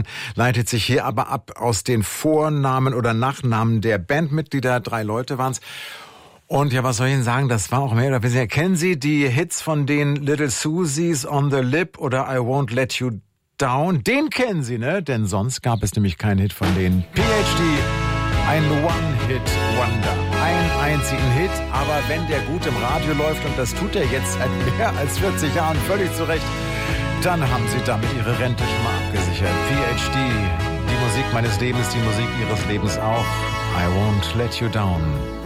leitet sich hier aber ab aus den Vornamen oder Nachnamen der Bandmitglieder. 3 Leute waren's. Und ja, was soll ich Ihnen sagen, das war auch mehr oder weniger. Kennen Sie die Hits von den Little Susies, On the Lip oder I Won't Let You Down? Den kennen Sie, ne? Denn sonst gab es nämlich keinen Hit von denen. PhD, ein One-Hit-Wonder. Einen einzigen Hit, aber wenn der gut im Radio läuft, und das tut er jetzt seit mehr als 40 Jahren völlig zu Recht, dann haben Sie damit Ihre Rente schon mal abgesichert. PhD, die Musik meines Lebens, die Musik Ihres Lebens auch. I Won't Let You Down.